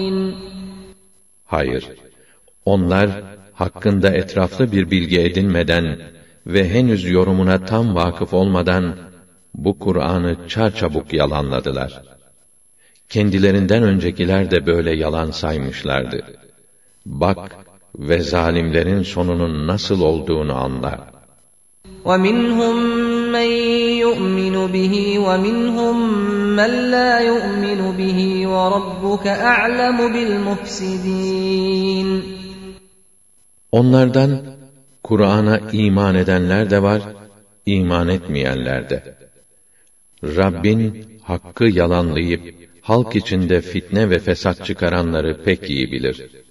Hayır, onlar hakkında etraflı bir bilgi edinmeden ve henüz yorumuna tam vakıf olmadan bu Kur'an'ı çarçabuk yalanladılar. Kendilerinden öncekiler de böyle yalan saymışlardı. Bak ve zalimlerin sonunun nasıl olduğunu anla. وَمِنْهُمْ مَنْ يُؤْمِنُ بِهِ وَمِنْهُمْ مَنْ لَا يُؤْمِنُ بِهِ وَرَبُّكَ أَعْلَمُ بِالْمُفْسِدِينَ. Onlardan Kur'an'a iman edenler de var, iman etmeyenler de. Rabbin hakkı yalanlayıp halk içinde fitne ve fesat çıkaranları pek iyi bilir.